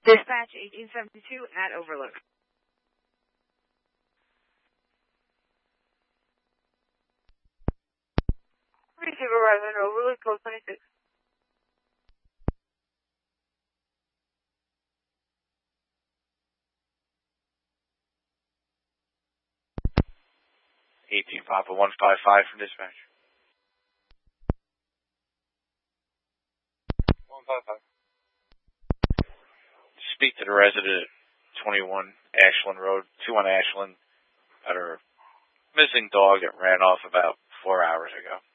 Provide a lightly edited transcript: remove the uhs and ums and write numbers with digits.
Dispatch 1872 at Overlook. Supervisor Overlook, code 26. Papa 155 from dispatch. 155. Speak to the resident at 21 Ashland Road, 21 Ashland, about a missing dog that ran off about 4 hours ago.